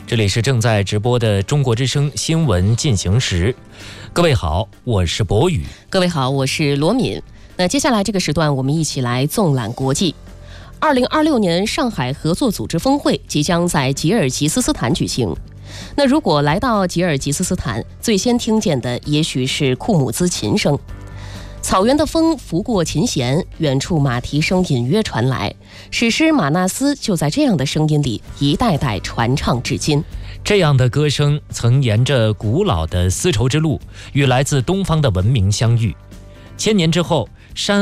这里是正在直播的中国之声新闻进行时。各位好，我是博宇。 各位好，我是罗敏。那接下来这个时段，我们一起来纵览国际。2026年上海合作组织峰会即将在吉尔吉斯斯坦举行。那如果来到吉尔吉斯斯坦，最先听见的也许是库姆兹琴声。草原的风拂过琴弦，远处马蹄声隐约传来。史诗《马纳斯》就在这样的声音里一代代传唱至今。 这样的歌声曾沿着古老的丝绸之路与来自东方的文明相遇，千年之后，山